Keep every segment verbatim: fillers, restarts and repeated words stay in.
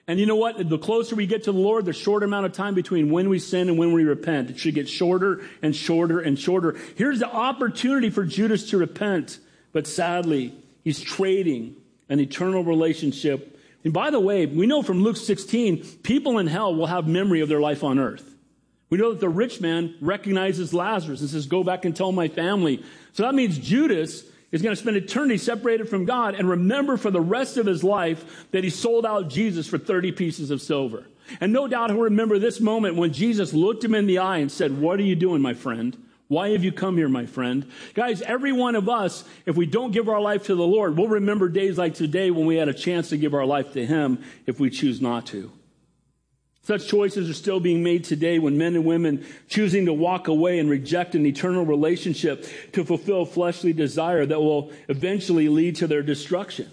And you know what? The closer we get to the Lord, the shorter amount of time between when we sin and when we repent. It should get shorter and shorter and shorter. Here's the opportunity for Judas to repent. But sadly, he's trading an eternal relationship. And by the way, we know from Luke sixteen, people in hell will have memory of their life on earth. We know that the rich man recognizes Lazarus and says, go back and tell my family. So that means Judas is going to spend eternity separated from God and remember for the rest of his life that he sold out Jesus for thirty pieces of silver. And no doubt he'll remember this moment when Jesus looked him in the eye and said, what are you doing, my friend? Why have you come here, my friend? Guys, every one of us, if we don't give our life to the Lord, we'll remember days like today when we had a chance to give our life to him if we choose not to. Such choices are still being made today when men and women choosing to walk away and reject an eternal relationship to fulfill fleshly desire that will eventually lead to their destruction.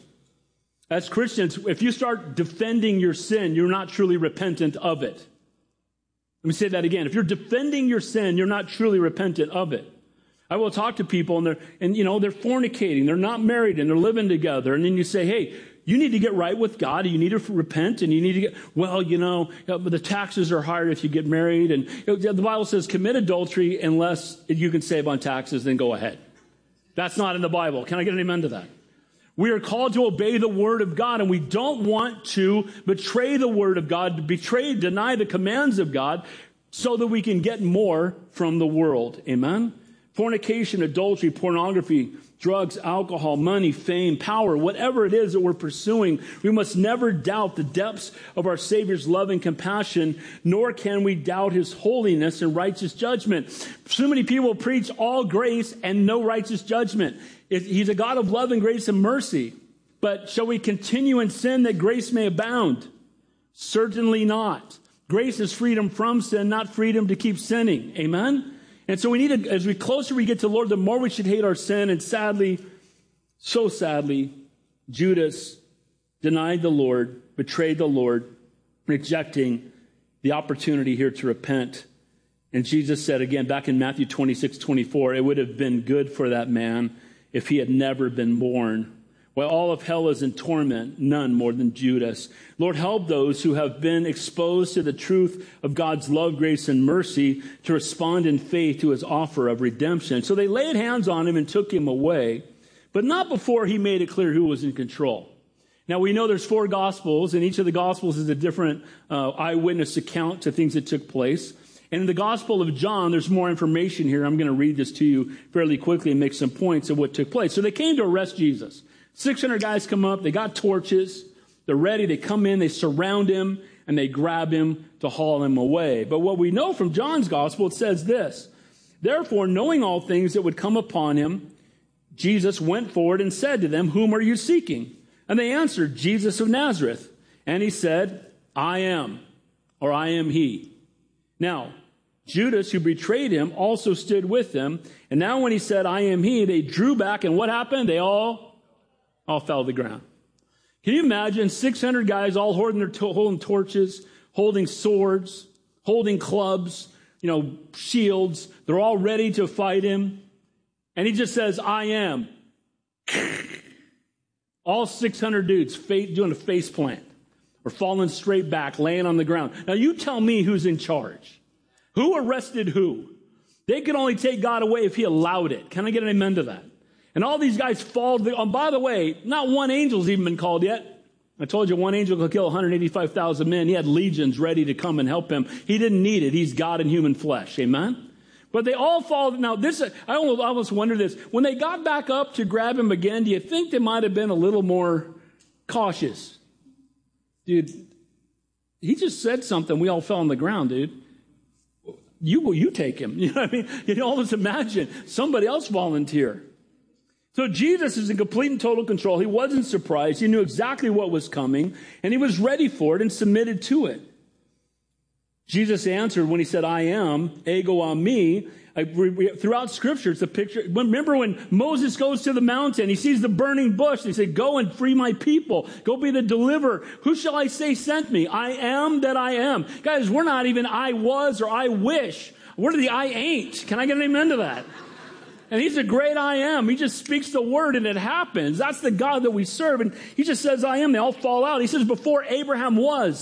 As Christians, if you start defending your sin, you're not truly repentant of it. Let me say that again. If you're defending your sin, you're not truly repentant of it. I will talk to people and they're, and you know, they're fornicating, they're not married and they're living together. And then you say, hey, you need to get right with God. You need to repent and you need to get, well, you know, the taxes are higher if you get married. And you know, the Bible says commit adultery unless you can save on taxes, then go ahead. That's not in the Bible. Can I get an amen to that? We are called to obey the word of God, and we don't want to betray the word of God, to betray, deny the commands of God so that we can get more from the world. Amen? Fornication, adultery, pornography, drugs, alcohol, money, fame, power, whatever it is that we're pursuing, we must never doubt the depths of our Savior's love and compassion, nor can we doubt his holiness and righteous judgment. So many people preach all grace and no righteous judgment. He's a God of love and grace and mercy. But shall we continue in sin that grace may abound? Certainly not. Grace is freedom from sin, not freedom to keep sinning. Amen? And so we need to, as we closer we get to the Lord, the more we should hate our sin. And sadly, so sadly, Judas denied the Lord, betrayed the Lord, rejecting the opportunity here to repent. And Jesus said again, back in Matthew twenty-six, twenty-four, it would have been good for that man if he had never been born. While all of hell is in torment, none more than Judas. Lord, help those who have been exposed to the truth of God's love, grace, and mercy to respond in faith to his offer of redemption. So they laid hands on him and took him away, but not before he made it clear who was in control. Now, we know there's four Gospels, and each of the Gospels is a different uh, eyewitness account to things that took place. And in the Gospel of John, there's more information here. I'm going to read this to you fairly quickly and make some points of what took place. So they came to arrest Jesus. six hundred guys come up. They got torches. They're ready. They come in. They surround him, and they grab him to haul him away. But what we know from John's Gospel, it says this. Therefore, knowing all things that would come upon him, Jesus went forward and said to them, whom are you seeking? And they answered, Jesus of Nazareth. And he said, I am, or I am he. Now, Judas, who betrayed him, also stood with them. And now when he said, I am he, they drew back. And what happened? They all, all fell to the ground. Can you imagine six hundred guys all holding their to- holding torches, holding swords, holding clubs, you know, shields. They're all ready to fight him. And he just says, I am. All six hundred dudes doing a face plant or falling straight back, laying on the ground. Now you tell me who's in charge. Who arrested who? They could only take God away if he allowed it. Can I get an amen to that? And all these guys fall to the, oh, by the way, not one angel's even been called yet. I told you one angel could kill one hundred eighty-five thousand men. He had legions ready to come and help him. He didn't need it. He's God in human flesh. Amen? But they all fall. Now this, I almost, I almost wonder this. When they got back up to grab him again, do you think they might have been a little more cautious? Dude, he just said something. We all fell on the ground, dude. You, you take him. You know what I mean? You can almost imagine somebody else volunteer. So Jesus is in complete and total control. He wasn't surprised. He knew exactly what was coming, and he was ready for it and submitted to it. Jesus answered when he said, I am, ego on me. I, we, throughout Scripture, it's a picture. Remember when Moses goes to the mountain, he sees the burning bush. He said, go and free my people. Go be the deliverer. Who shall I say sent me? I am that I am. Guys, we're not even I was or I wish. We're the I ain't. Can I get an amen to that? And he's a great I am. He just speaks the word and it happens. That's the God that we serve. And he just says, I am. They all fall out. He says, before Abraham was,